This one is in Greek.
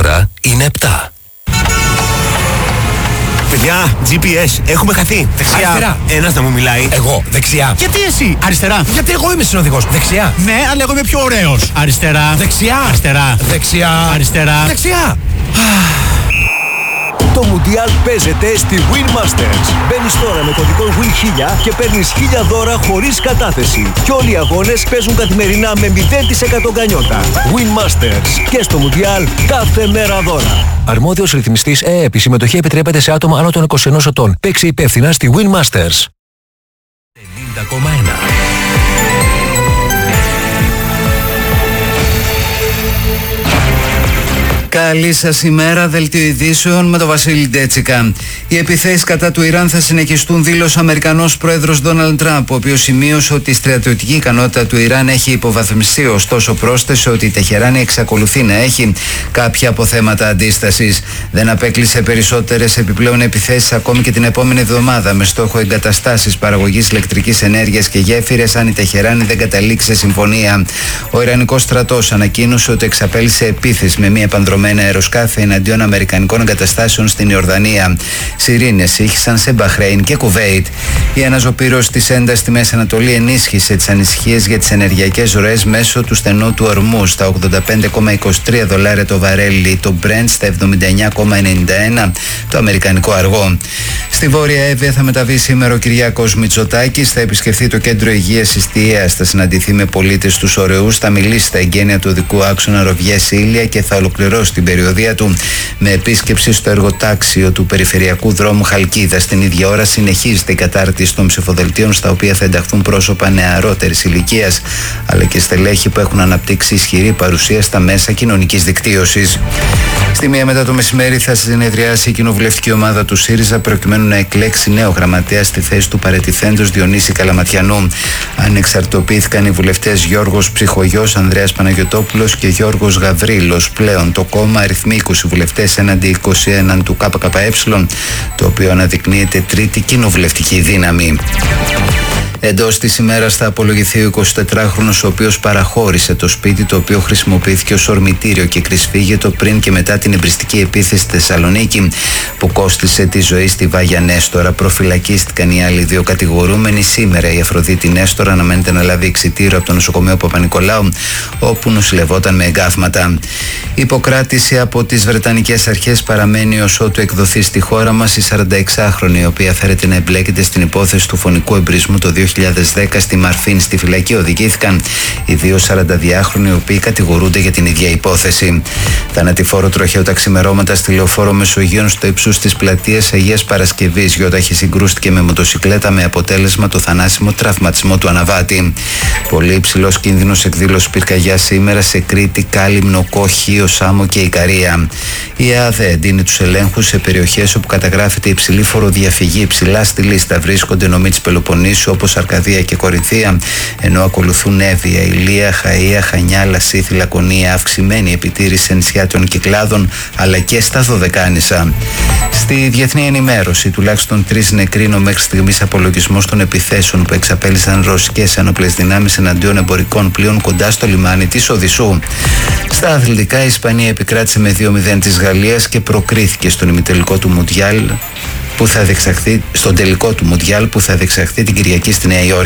ώρα είναι 7. Παιδιά, GPS, έχουμε χαθεί. Δεξιά. Αριστερά. Ένας να μου μιλάει. Εγώ, δεξιά. Γιατί εσύ? Αριστερά. Γιατί εγώ είμαι συνοδηγός. Δεξιά. Ναι, αλλά εγώ είμαι πιο ωραίος. Αριστερά. Δεξιά. Αριστερά. Δεξιά. Αριστερά. Δεξιά. Το Μουντιάλ παίζεται στη Win Masters. Μπαίνεις τώρα με κωδικό WIN1000 και παίρνεις 1000 δώρα χωρίς κατάθεση. Και όλοι οι αγώνες παίζουν καθημερινά με 0% γκανιότα. Win Masters. Και στο Μουντιάλ κάθε μέρα δώρα. Αρμόδιος ρυθμιστής ΕΕΠ. Η συμμετοχή επιτρέπεται σε άτομα άνω των 21 ετών. Παίξει υπεύθυνα στη Win Masters. 90,1. Καλή σας ημέρα, δελτίο ειδήσεων με τον Βασίλη Ντέτσικα. Οι επιθέσεις κατά του Ιράν θα συνεχιστούν, δήλωσε ο Αμερικανός πρόεδρος Ντόναλντ Τραμπ, ο οποίος σημείωσε ότι η στρατιωτική ικανότητα του Ιράν έχει υποβαθμιστεί, ωστόσο πρόσθεσε ότι η Τεχεράνη εξακολουθεί να έχει κάποια αποθέματα αντίστασης. Δεν απέκλεισε περισσότερες επιπλέον επιθέσεις ακόμη και την επόμενη εβδομάδα, με στόχο εγκαταστάσεις παραγωγής ηλεκτρικής ενέργειας και γέφυρες, αν η Τεχεράνη δεν καταλήξει σε συμφωνία. Ο Ιρανικός στρατός ανακοίνωσε ότι εξαπέλυσε επίθεση με μία επανδρομένα αεροσκάφη εναντίον αμερικανικών εγκαταστάσεων στην Ιορδανία. Σιρήνες ήχησαν σε Μπαχρέιν και Κουβέιτ. Η αναζωπήρωση της έντασης στη Μέση Ανατολή ενίσχυσε τις ανησυχίες για τις ενεργειακές ροές μέσω του στενού του ορμού στα $85,23 το βαρέλι, το Brent στα $79,91 το αμερικανικό αργό. Στη Βόρεια Εύβοια θα μεταβεί σήμερα ο Κυριάκος Μητσοτάκης, θα επισκεφθεί το κέντρο υγείας Ιστιαίας, θα συναντηθεί με πολίτες τους Ωρεούς, θα μιλήσει στα εγγένεια του οδικού άξονα Ροβιές-Ήλια και θα ολοκληρώσει την περιοδία του με επίσκεψη στο εργοτάξιο του περιφερειακού δρόμου Χαλκίδα. Στην ίδια ώρα συνεχίζεται η κατάρτιση των ψηφοδελτίων, στα οποία θα ενταχθούν πρόσωπα νεαρότερης ηλικίας, αλλά και στελέχη που έχουν αναπτύξει ισχυρή παρουσία στα μέσα κοινωνικής δικτύωσης. Στη μία μετά το μεσημέρι θα συνεδριάσει η κοινοβουλευτική ομάδα του ΣΥΡΙΖΑ, προκειμένου να εκλέξει νέο γραμματέα στη θέση του παραιτηθέντος Διονύση Καλαματιανού. Ανεξαρτοποιήθηκαν οι βουλευτές Γιώργος Ψυχογιός, Ανδρέας Παναγιωτόπουλος και Γιώργος Γαβρίλος. Πλέον το κόμμα αριθμεί 20 βουλευτές έναντι 21 του ΚΚΕ, το οποίο αναδεικνύεται τρίτη κοινοβουλευτική δύναμη. Εντός της ημέρας θα απολογηθεί ο 24χρονος, ο οποίος παραχώρησε το σπίτι το οποίο χρησιμοποιήθηκε ως ορμητήριο και κρυσφύγετο πριν και μετά την εμπριστική επίθεση στη Θεσσαλονίκη που κόστισε τη ζωή στη Βάγια Νέστορα. Προφυλακίστηκαν οι άλλοι δύο κατηγορούμενοι. Σήμερα η Αφροδίτη Νέστορα αναμένεται να λάβει εξιτήριο από το νοσοκομείο Παπα-Νικολάου, όπου νοσηλευόταν με εγκάβματα. Η υποκράτηση από τις Βρετανικές αρχές παραμένει ως ότου εκδοθεί στη χώρα μας η 46χρονη, η οποία φέρεται να εμπλέκεται στην υπόθεση του φωνικού εμπρισμού το 2010 στη Μαρφίν. Στη φυλακή οδηγήθηκαν οι δύο 42χρονοι, οι οποίοι κατηγορούνται για την ίδια υπόθεση. Θανατηφόρο τροχαίο τα ξημερώματα στη λεωφόρο Μεσογείων στο ύψος της πλατείας Αγίας Παρασκευής. Γιώταχη συγκρούστηκε με μοτοσικλέτα με αποτέλεσμα το θανάσιμο τραυματισμό του αναβάτη. Πολύ υψηλός κίνδυνος εκδήλωση πυρκαγιά σήμερα σε Κρήτη, Κάλυμνο, Κόχιο, Σάμο και Ικαρία. Η ΕΑΔΕ εντείνει τους ελέγχους σε περιοχές όπου καταγράφεται υψηλή φοροδιαφυγή. Υψηλά στη λίστα βρίσκονται νομοί της Πελοποννήσου όπως Αρκαδία και Κορινθία, ενώ ακολουθούν Εύβοια, Ηλία, Χαΐα, Χανιά, Λασίθι, Λακωνία. Αυξημένη επιτήρηση σε νησιά των Κυκλάδων αλλά και στα Δωδεκάνησα. Στη διεθνή ενημέρωση, τουλάχιστον 3 νεκροί είναι ο μέχρι στιγμής απολογισμός των επιθέσεων που εξαπέλυσαν ρωσικές ένοπλες δυνάμεις εναντίον εμπορικών πλοίων κοντά στο λιμάνι της Οδυσσού. Στα αθλητικά, η Ισπανία επικράτησε με 2-0 της Γαλλίας και προκρίθηκε στον ημιτελικό του Μουντιάλ που θα διεξαχθεί την Κυριακή στη Νέα Υόρκη.